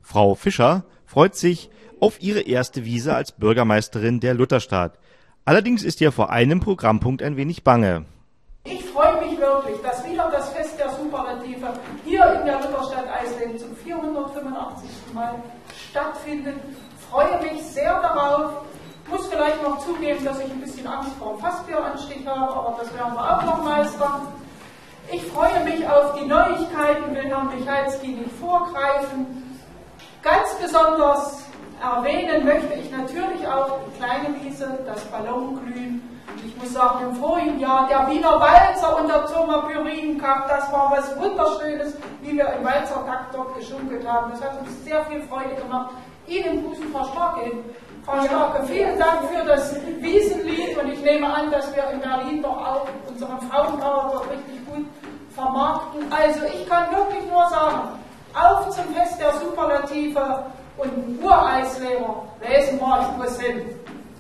Frau Fischer freut sich auf ihre erste Wiese als Bürgermeisterin der Lutherstadt. Allerdings ist ihr vor einem Programmpunkt ein wenig bange. Ich freue mich wirklich, dass wieder das Fest der Superlative hier in der Lutherstadt Eisleben zum 485. Mal stattfindet. Ich freue mich sehr darauf. Ich muss vielleicht noch zugeben, dass ich ein bisschen Angst vor dem Fassbieranstich habe, aber das werden wir auch noch meistern. Ich freue mich auf die Neuigkeiten, will Herrn Michalski nicht vorgreifen. Ganz besonders erwähnen möchte ich natürlich auch die kleine Wiese, das Ballonglühen. Ich muss sagen, im vorigen Jahr der Wiener Walzer und der Zoma Pyrinenkampf, das war was Wunderschönes, wie wir im Walzertakt dort geschunkelt haben. Das hat uns sehr viel Freude gemacht. Ihnen Bußen Frau Starke, vielen Dank für das Wiesenlied und ich nehme an, dass wir in Berlin doch auch unseren Frauenpower dort richtig gut vermarkten. Also ich kann wirklich nur sagen, auf zum Fest der Superlative und Ureisleber, lesen wir, wo es hin.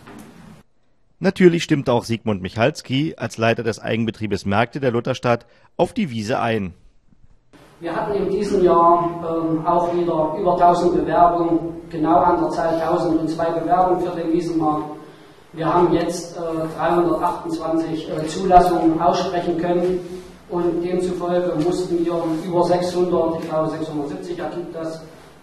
Natürlich stimmt auch Sigmund Michalski als Leiter des Eigenbetriebes Märkte der Lutherstadt auf die Wiese ein. Wir hatten in diesem Jahr auch wieder über 1000 Bewerbungen, genau an der Zahl 1002 Bewerbungen für den Wiesenmarkt. Wir haben jetzt 328 Zulassungen aussprechen können und demzufolge mussten wir über 600, ich glaube 670 ergibt das,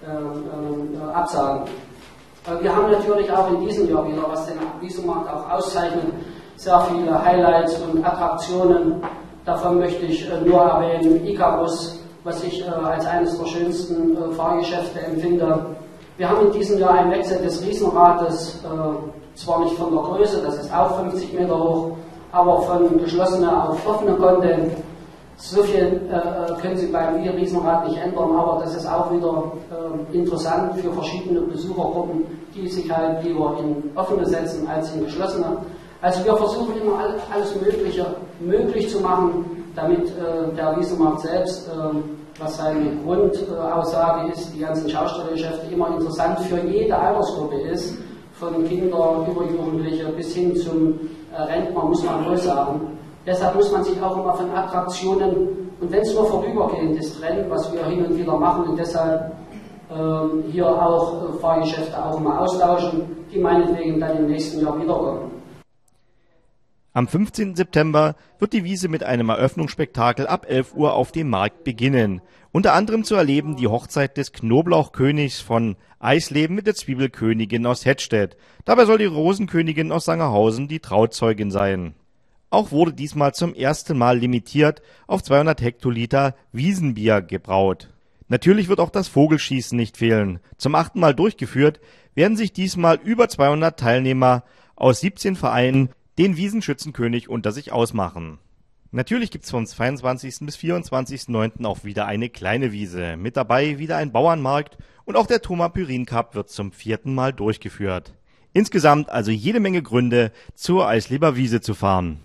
absagen. Wir haben natürlich auch in diesem Jahr wieder, was den Wiesenmarkt auch auszeichnet, sehr viele Highlights und Attraktionen. Davon möchte ich nur erwähnen Icarus, was ich als eines der schönsten Fahrgeschäfte empfinde. Wir haben in diesem Jahr einen Wechsel des Riesenrades, zwar nicht von der Größe, das ist auch 50 Meter hoch, aber von geschlossener auf offene Content. So viel können Sie beim Riesenrad nicht ändern, aber das ist auch wieder interessant für verschiedene Besuchergruppen, die sich halt lieber in offene setzen als in geschlossene. Also wir versuchen immer alles Mögliche möglich zu machen, damit der Wiesenmarkt selbst, was seine Grundaussage ist, die ganzen Schaustellergeschäfte immer interessant für jede Altersgruppe ist, von Kindern über Jugendliche bis hin zum Rentner, muss man wohl sagen. Deshalb muss man sich auch immer von Attraktionen, und wenn es nur vorübergehend ist, trennen, was wir hin und wieder machen und deshalb hier auch Fahrgeschäfte auch immer austauschen, die meinetwegen dann im nächsten Jahr wiederkommen. Am 15. September wird die Wiese mit einem Eröffnungsspektakel ab 11 Uhr auf dem Markt beginnen. Unter anderem zu erleben die Hochzeit des Knoblauchkönigs von Eisleben mit der Zwiebelkönigin aus Hettstedt. Dabei soll die Rosenkönigin aus Sangerhausen die Trauzeugin sein. Auch wurde diesmal zum ersten Mal limitiert auf 200 Hektoliter Wiesenbier gebraut. Natürlich wird auch das Vogelschießen nicht fehlen. Zum 8. Mal durchgeführt werden sich diesmal über 200 Teilnehmer aus 17 Vereinen den Wiesenschützenkönig unter sich ausmachen. Natürlich gibt's vom 22. bis 24.09. auch wieder eine kleine Wiese. Mit dabei wieder ein Bauernmarkt und auch der Thoma Pyrin Cup wird zum 4. Mal durchgeführt. Insgesamt also jede Menge Gründe, zur Eisleber Wiese zu fahren.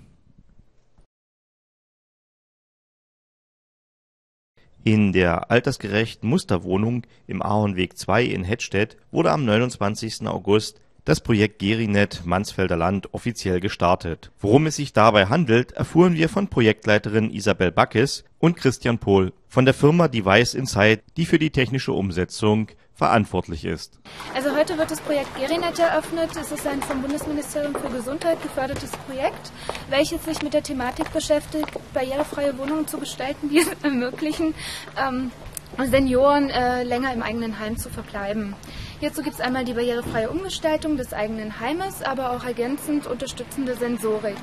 In der altersgerechten Musterwohnung im Ahornweg 2 in Hettstedt wurde am 29. August das Projekt Gerinet Mansfelder Land offiziell gestartet. Worum es sich dabei handelt, erfuhren wir von Projektleiterin Isabel Backes und Christian Pohl von der Firma Device Insight, die für die technische Umsetzung verantwortlich ist. Also heute wird das Projekt Gerinet eröffnet. Es ist ein vom Bundesministerium für Gesundheit gefördertes Projekt, welches sich mit der Thematik beschäftigt, barrierefreie Wohnungen zu gestalten, die es ermöglichen, Senioren länger im eigenen Heim zu verbleiben. Hierzu gibt es einmal die barrierefreie Umgestaltung des eigenen Heimes, aber auch ergänzend unterstützende Sensorik.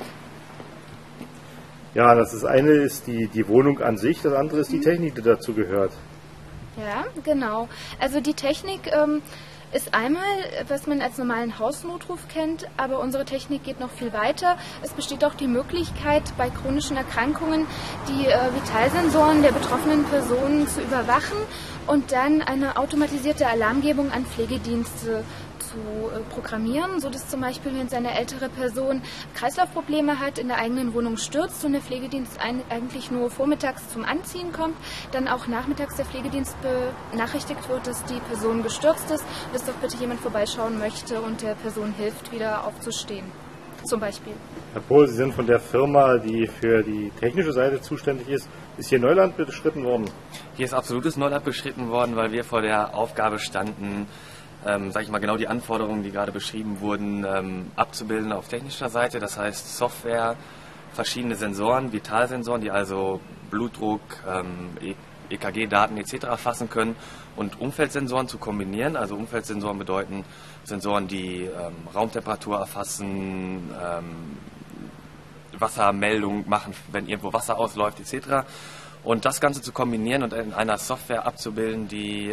Ja, das eine ist die Wohnung an sich, das andere ist die Technik, die dazu gehört. Ja, genau. Also die Technik ist einmal, was man als normalen Hausnotruf kennt, aber unsere Technik geht noch viel weiter. Es besteht auch die Möglichkeit, bei chronischen Erkrankungen die Vitalsensoren der betroffenen Personen zu überwachen und dann eine automatisierte Alarmgebung an Pflegedienste zu programmieren, sodass zum Beispiel, wenn eine ältere Person Kreislaufprobleme hat, in der eigenen Wohnung stürzt und der Pflegedienst eigentlich nur vormittags zum Anziehen kommt, dann auch nachmittags der Pflegedienst benachrichtigt wird, dass die Person gestürzt ist, dass doch bitte jemand vorbeischauen möchte und der Person hilft, wieder aufzustehen. zum Beispiel. Herr Pohl, Sie sind von der Firma, die für die technische Seite zuständig ist. Ist hier Neuland beschritten worden? Hier ist absolutes Neuland beschritten worden, weil wir vor der Aufgabe standen, genau die Anforderungen, die gerade beschrieben wurden, abzubilden auf technischer Seite. Das heißt Software, verschiedene Sensoren, Vitalsensoren, die also Blutdruck, EKG-Daten etc. erfassen können und Umfeldsensoren zu kombinieren. Also Umfeldsensoren bedeuten Sensoren, die Raumtemperatur erfassen, Wassermeldung machen, wenn irgendwo Wasser ausläuft etc. Und das Ganze zu kombinieren und in einer Software abzubilden, die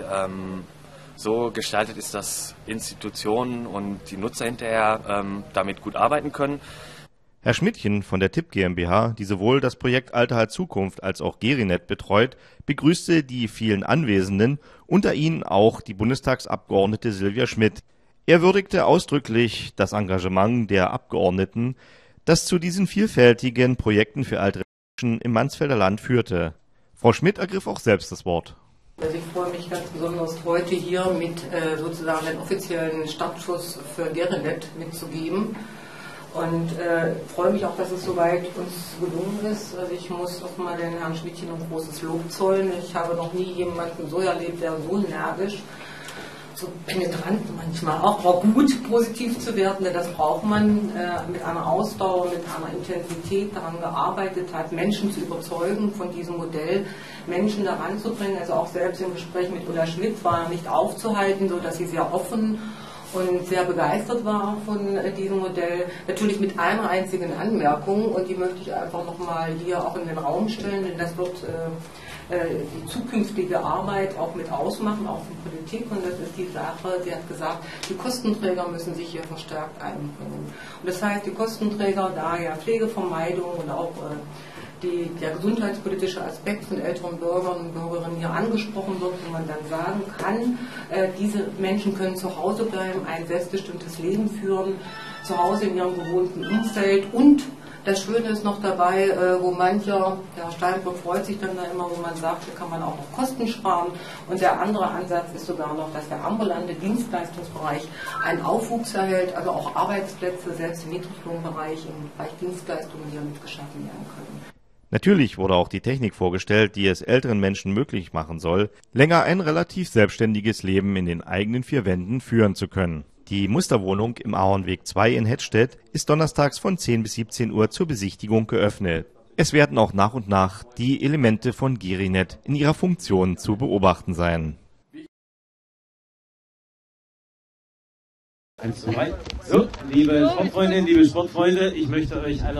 so gestaltet ist, dass Institutionen und die Nutzer hinterher damit gut arbeiten können. Herr Schmidtchen von der TIP GmbH, die sowohl das Projekt Alter Zukunft als auch Gerinet betreut, begrüßte die vielen Anwesenden, unter ihnen auch die Bundestagsabgeordnete Silvia Schmidt. Er würdigte ausdrücklich das Engagement der Abgeordneten, das zu diesen vielfältigen Projekten für ältere Menschen im Mansfelder Land führte. Frau Schmidt ergriff auch selbst das Wort. Also ich freue mich ganz besonders heute hier mit sozusagen den offiziellen Startschuss für Gerinet mitzugeben. Und freue mich auch, dass es soweit uns gelungen ist. Also ich muss auch mal den Herrn Schmidtchen ein großes Lob zollen. Ich habe noch nie jemanden so erlebt, der so energisch, so penetrant manchmal auch, war gut, positiv zu werden, denn das braucht man mit einer Ausdauer, mit einer Intensität daran gearbeitet hat, Menschen zu überzeugen von diesem Modell, Menschen daran zu bringen. Also auch selbst im Gespräch mit Ulla Schmidt war er nicht aufzuhalten, so dass sie sehr offen und sehr begeistert war von diesem Modell. Natürlich mit einer einzigen Anmerkung und die möchte ich einfach nochmal hier auch in den Raum stellen, denn das wird die zukünftige Arbeit auch mit ausmachen, auch von Politik, und das ist die Sache, sie hat gesagt, die Kostenträger müssen sich hier verstärkt einbringen. Und das heißt, die Kostenträger, da ja Pflegevermeidung und auch der gesundheitspolitische Aspekt von älteren Bürgern und Bürgerinnen hier angesprochen wird, wo man dann sagen kann, diese Menschen können zu Hause bleiben, ein selbstbestimmtes Leben führen, zu Hause in ihrem gewohnten Umfeld, und das Schöne ist noch dabei, wo mancher, der Steinbrück freut sich dann da immer, wo man sagt, hier kann man auch noch Kosten sparen. Und der andere Ansatz ist sogar noch, dass der ambulante Dienstleistungsbereich einen Aufwuchs erhält, also auch Arbeitsplätze, selbst im Niedriglohnbereich, im Bereich Dienstleistungen hier mitgeschaffen werden können. Natürlich wurde auch die Technik vorgestellt, die es älteren Menschen möglich machen soll, länger ein relativ selbstständiges Leben in den eigenen vier Wänden führen zu können. Die Musterwohnung im Ahornweg 2 in Hettstedt ist donnerstags von 10 bis 17 Uhr zur Besichtigung geöffnet. Es werden auch nach und nach die Elemente von Gerinet in ihrer Funktion zu beobachten sein. 1, 2. So, liebe Sportfreundinnen, liebe Sportfreunde, ich möchte euch alle